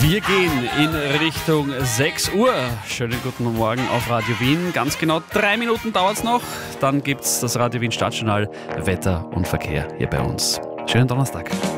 Wir gehen in Richtung 6 Uhr. Schönen guten Morgen auf Radio Wien. Ganz genau 3 Minuten dauert es noch. Dann gibt es das Radio Wien Stadtjournal Wetter und Verkehr hier bei uns. Schönen Donnerstag.